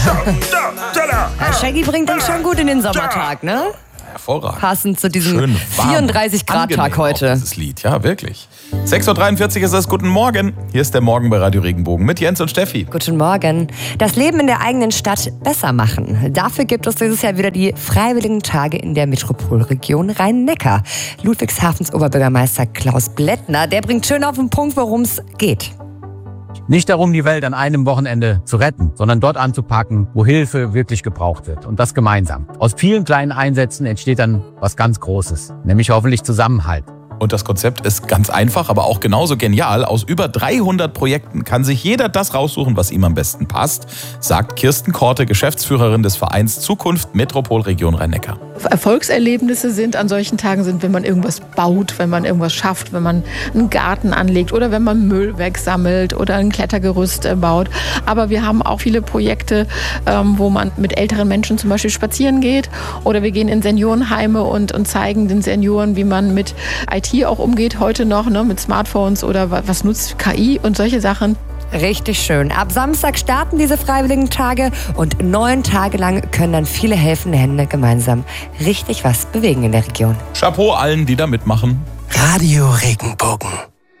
Herr Shaggy bringt uns schon gut in den Sommertag, ne? Hervorragend. Passend zu diesem Schön warm, 34-Grad-Tag heute. Dieses Lied, ja, wirklich. 6.43 Uhr ist es. Guten Morgen. Hier ist der Morgen bei Radio Regenbogen mit Jens und Steffi. Guten Morgen. Das Leben in der eigenen Stadt besser machen. Dafür gibt es dieses Jahr wieder die Freiwilligen Tage in der Metropolregion Rhein-Neckar. Ludwigshafens Oberbürgermeister Klaus Blättner, der bringt schön auf den Punkt, worum es geht. Nicht darum, die Welt an einem Wochenende zu retten, sondern dort anzupacken, wo Hilfe wirklich gebraucht wird. Und das gemeinsam. Aus vielen kleinen Einsätzen entsteht dann was ganz Großes, nämlich hoffentlich Zusammenhalt. Und das Konzept ist ganz einfach, aber auch genauso genial. Aus über 300 Projekten kann sich jeder das raussuchen, was ihm am besten passt, sagt Kirsten Korte, Geschäftsführerin des Vereins Zukunft Metropolregion Rhein-Neckar. Erfolgserlebnisse an solchen Tagen sind, wenn man irgendwas baut, wenn man irgendwas schafft, wenn man einen Garten anlegt oder wenn man Müll wegsammelt oder ein Klettergerüst baut. Aber wir haben auch viele Projekte, wo man mit älteren Menschen zum Beispiel spazieren geht, oder wir gehen in Seniorenheime und zeigen den Senioren, wie man mit IT auch umgeht heute noch, ne, mit Smartphones oder was nutzt KI und solche Sachen. Richtig schön. Ab Samstag starten diese Freiwilligen Tage und 9 Tage lang können dann viele helfende Hände gemeinsam richtig was bewegen in der Region. Chapeau allen, die da mitmachen. Radio Regenbogen.